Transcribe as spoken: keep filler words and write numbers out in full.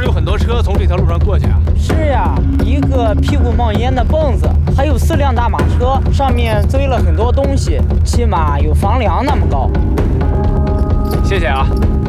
是有很多车从这条路上过去啊？ 是呀，一个屁股冒烟的蹦子，还有四辆大马车，上面堆了很多东西，起码有房梁那么高。 谢谢啊。